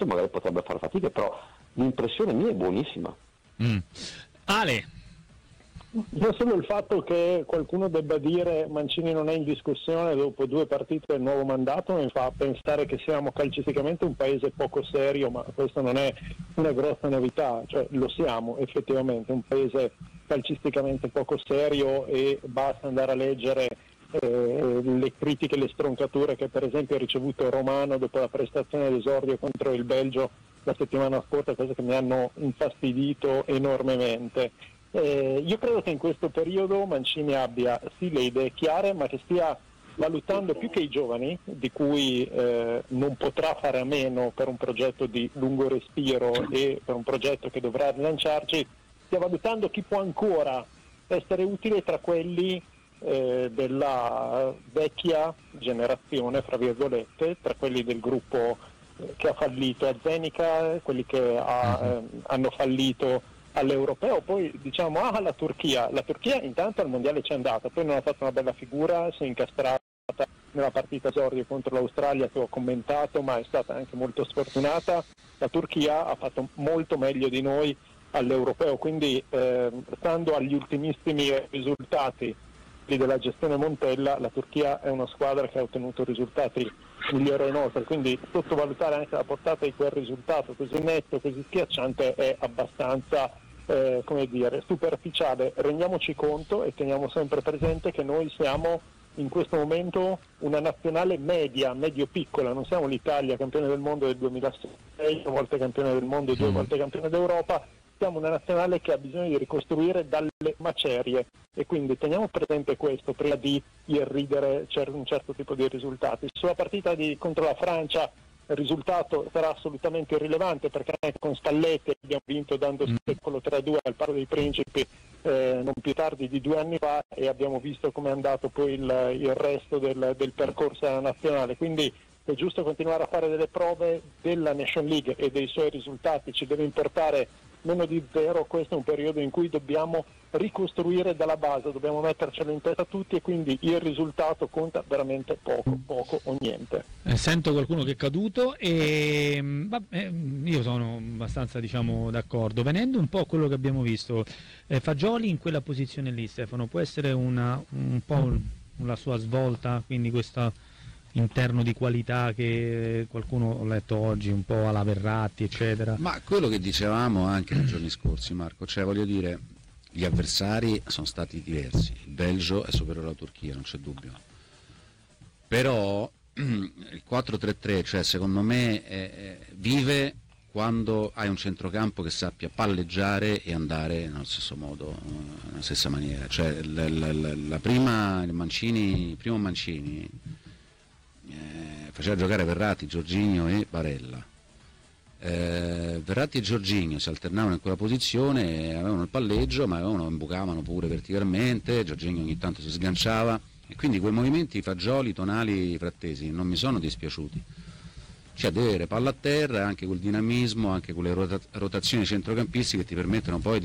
momento magari potrebbe far fatica, però l'impressione mia è buonissima. Ale? Non solo il fatto che qualcuno debba dire Mancini non è in discussione dopo 2 partite del nuovo mandato mi fa pensare che siamo calcisticamente un paese poco serio, ma questo non è una grossa novità, cioè lo siamo effettivamente, un paese calcisticamente poco serio, e basta andare a leggere le critiche, le stroncature che per esempio ha ricevuto Romano dopo la prestazione d'esordio contro il Belgio la settimana scorsa, cose che mi hanno infastidito enormemente. Io credo che in questo periodo Mancini abbia sì le idee chiare, ma che stia valutando più che i giovani, di cui non potrà fare a meno per un progetto di lungo respiro e per un progetto che dovrà rilanciarci, stia valutando chi può ancora essere utile tra quelli della vecchia generazione, fra virgolette, tra quelli del gruppo che ha fallito a Zenica, quelli che hanno fallito all'Europeo. Poi diciamo la Turchia intanto al mondiale c'è andata, poi non ha fatto una bella figura, si è incastrata nella partita esordio contro l'Australia che ho commentato, ma è stata anche molto sfortunata. La Turchia ha fatto molto meglio di noi all'Europeo, quindi stando agli ultimissimi risultati della gestione Montella, la Turchia è una squadra che ha ottenuto risultati migliori ai nostri, quindi sottovalutare anche la portata di quel risultato così netto, così schiacciante è abbastanza superficiale. Rendiamoci conto e teniamo sempre presente che noi siamo in questo momento una nazionale medio-piccola, non siamo l'Italia campione del mondo del 2006, 2 volte campione del mondo, 2 volte campione d'Europa. Siamo una nazionale che ha bisogno di ricostruire dalle macerie, e quindi teniamo presente questo prima di irridere un certo tipo di risultati. Sulla partita contro la Francia il risultato sarà assolutamente irrilevante, perché anche con Spalletti abbiamo vinto dando spettacolo 3-2 al Parco dei Principi non più tardi di 2 anni fa, e abbiamo visto come è andato poi il resto del percorso della nazionale. Quindi è giusto continuare a fare delle prove della Nation League e dei suoi risultati, ci deve importare meno di zero. Questo è un periodo in cui dobbiamo ricostruire dalla base, dobbiamo mettercelo in testa tutti, e quindi il risultato conta veramente poco o niente. Sento qualcuno che è caduto e io sono abbastanza d'accordo. Venendo un po' a quello che abbiamo visto, Fagioli in quella posizione lì, Stefano, può essere un po' la sua svolta, quindi questo interno di qualità che qualcuno, ho letto oggi, un po' alla Verratti eccetera. Ma quello che dicevamo anche nei giorni scorsi, Marco, cioè voglio dire, gli avversari sono stati diversi, il Belgio è superiore alla Turchia, non c'è dubbio, però il 4-3-3, cioè secondo me vive quando hai un centrocampo che sappia palleggiare e andare nello stesso modo, nella stessa maniera, cioè il primo Mancini faceva giocare Verratti, Jorginho e Barella. Verratti e Jorginho si alternavano in quella posizione, avevano il palleggio, ma imbucavano pure verticalmente, Jorginho ogni tanto si sganciava, e quindi quei movimenti Fagioli, Tonali, Frattesi non mi sono dispiaciuti. Cioè deve avere palla a terra, anche quel dinamismo, anche quelle rotazioni centrocampisti che ti permettono poi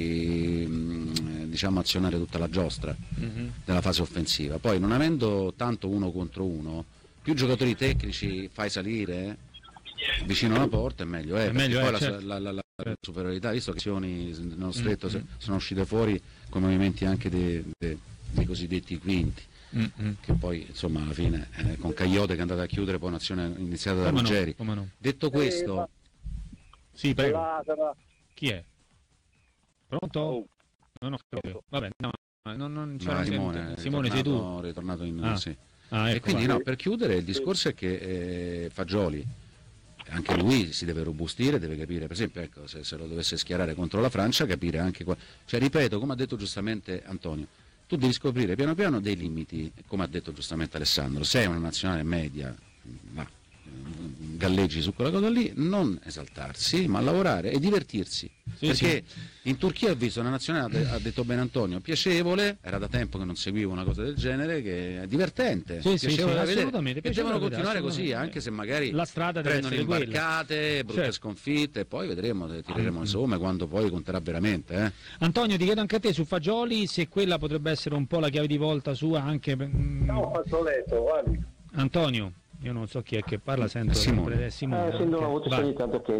di azionare tutta la giostra della fase offensiva. Poi non avendo tanto 1 contro 1, più giocatori tecnici fai salire vicino alla porta, è meglio è. Poi la superiorità, visto che nello stretto sono uscite fuori con movimenti anche dei cosiddetti quinti, che poi insomma alla fine con Cagliote che è andata a chiudere poi un'azione iniziata da Ruggeri. No. Detto questo, sì, prego. Chi è? Pronto? Non ho capito. Vabbè, non c'è Simone, sei tu? Ritornato in sì. Ecco, e quindi per chiudere il discorso è che Fagioli anche lui si deve robustire, deve capire, per esempio, ecco, se lo dovesse schierare contro la Francia, capire anche cioè ripeto, come ha detto giustamente Antonio, tu devi scoprire piano piano dei limiti, come ha detto giustamente Alessandro, sei una nazionale media, galleggi su quella cosa lì, non esaltarsi, ma lavorare e divertirsi, perché in Turchia ho visto una nazionale, ha detto bene Antonio, piacevole, era da tempo che non seguivo una cosa del genere, che è divertente, piacevole da vedere, e devono continuare così, anche se magari la strada prendono imbarcate, brutte sconfitte, e poi vedremo, tireremo le somme quando poi conterà veramente. Antonio, ti chiedo anche a te su Fagioli se quella potrebbe essere un po' la chiave di volta sua anche. No, fazzoletto, guardi. Antonio, Io non so chi è che parla, sento Simone. sempre Simone. Sento una ok, voce vai. ogni tanto che